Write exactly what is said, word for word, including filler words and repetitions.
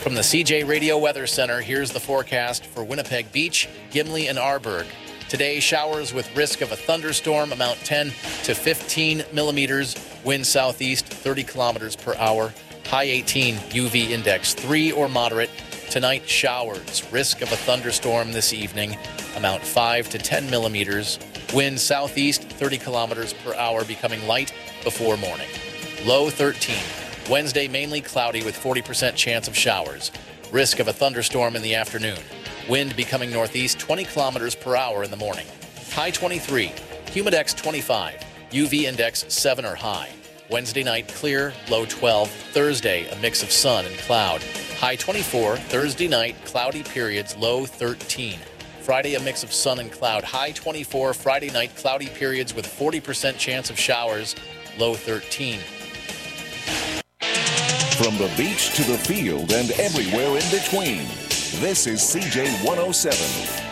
From the C J Radio Weather Center, here's the forecast for Winnipeg Beach, Gimli, and Arborg. Today, showers with risk of a thunderstorm, amount ten to fifteen millimeters, wind southeast thirty kilometers per hour, high eighteen, U V index three or moderate. Tonight, showers, risk of a thunderstorm this evening, amount five to ten millimeters, wind southeast thirty kilometers per hour, becoming light before morning. Low thirteen. Wednesday, mainly cloudy with forty percent chance of showers. Risk of a thunderstorm in the afternoon. Wind becoming northeast twenty kilometers per hour in the morning. High twenty-three. Humidex twenty-five. U V index seven or high. Wednesday night, clear, low twelve. Thursday, a mix of sun and cloud. High twenty-four. Thursday night, cloudy periods, low thirteen. Friday, a mix of sun and cloud. High twenty-four. Friday night, cloudy periods with forty percent chance of showers, low thirteen. From the beach to the field and everywhere in between, this is C J one oh seven.